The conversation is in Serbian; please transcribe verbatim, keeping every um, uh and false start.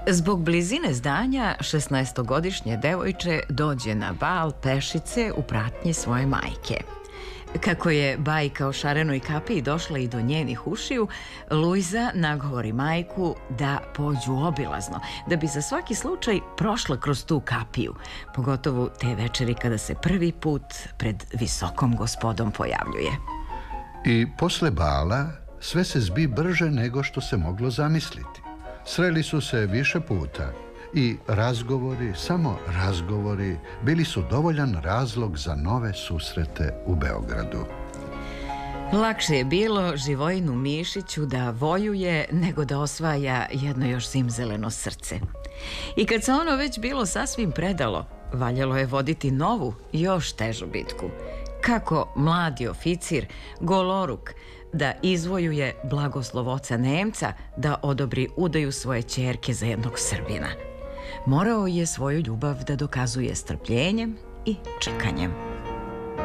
Zbog blizine zdanja, šesnaestogodišnje devojče dođe na bal pešice u pratnji svoje majke. Kako je bajka o šarenoj kapiji došla i do njenih ušiju, Luiza nagovori majku da pođu obilazno, da bi za svaki slučaj prošla kroz tu kapiju, pogotovo te večeri kada se prvi put pred visokom gospodom pojavljuje. I posle bala sve se zbi brže nego što se moglo zamisliti. Sreli su se više puta i razgovori, samo razgovori, bili su dovoljan razlog za nove susrete u Beogradu. Lakše je bilo Živojinu Mišiću da vojuje nego da osvaja jedno još zimzeleno srce. I kad se ono već bilo sasvim predalo, valjalo je voditi novu, još težu bitku. Kako mladi oficir, goloruk, da izvojuje blagoslov oca Nemca da odobri udaju svoje ćerke za jednog Srbina. Morao je svoju ljubav da dokazuje strpljenjem i čekanjem.